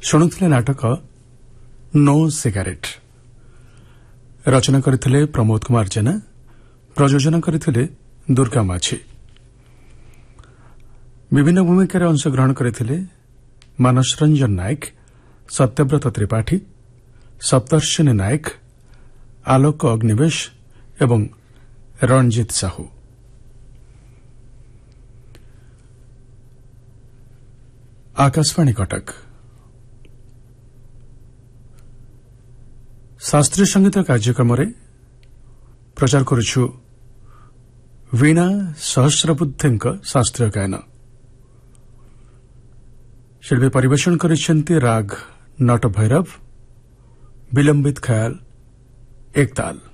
शुणुले नाटक no cigarette रचना करथिले प्रमोद कुमार जेना प्रयोजन करथिले दुर्गा माझी विभिन्न भूमिकार अंशग्रहण करथिले मानस रंजन नायक सत्यव्रत त्रिपाठी सप्तर्षिनी नायक आलोक अग्निवेश एवं रणजित साहू। आकाशवाणी कटक शास्त्रीय संगीत कार्यक्रम प्रचार करुछु वीणा सहस्रबुद्धि शास्त्रीय गायन शिल्पी परिवेषण करिसेंती राग नट भैरव विलंबित ख्याल एक ताल।